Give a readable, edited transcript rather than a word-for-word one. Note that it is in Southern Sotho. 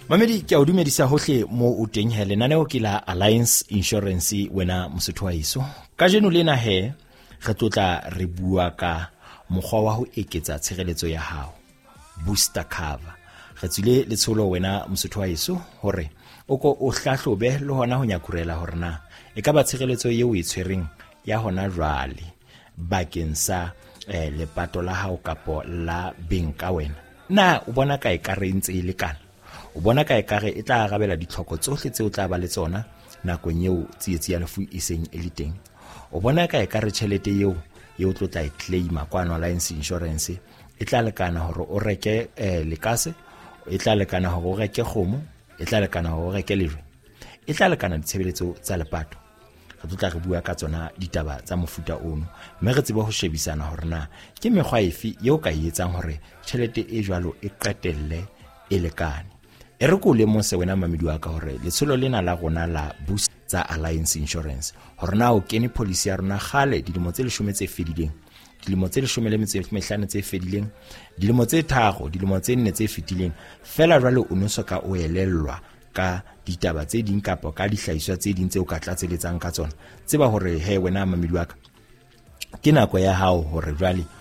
Mamedi ke a o dumedisa hohle mo o teng he lenaneo ke la Alliance Insurance wena mosotho wa iso. Kajeno lena he re tlotla re bua ka mokgwa wa ho eketsa tshireletso ya hao, booster cover. Re tsile letsholo wena mosotho wa iso hore o ko o hlahlobe le hona ho nyakurela hore na ekaba tshireletso eo e tshwereng ya hona jwale bakeng sa lepato la hao kapo la beng ka wena na o bona ka ekare ntse e lekana, o bona ka ekare e tla arabela ditlhoko tsohle tse o tla ba le tsona nakong eo tsietsi ya lefu e seng e le teng, o bona ka ekare tjhelete eo tlo tla e claima kwa Alliance Insurance e tla lekana hore o reke lekase, e tla lekana hore o reke kgomo, e tla lekana hore o reke lejwe, e tla lekana ditshebeletso tsa lepato. Re tla re bua ka tsona ditaba tsa mofuta ono, mme re tsebe ho shebisana hore na ke mekgwa efe eo ka e etsang hore tjhelete e jwalo e qetelle e lekane. E re ko le mose wena mamedi wa ka hore letsholo lena la rona la boost tsa Alliance Insurance hore na o kene policy ya rona khale dilemo tse 10 tse fedileng, dilemo tse 15 tse fedileng, dilemo tse 3, dilemo tse 4 tse fetileng, fela jwale o no soka o elellwa ka ditaba tse ding kapo ka dihlahiswa tse ding tse o ka tlatseletsang ka tsona. Tseba hore he wena mamedi wa ka ke nako ya hao hore jwale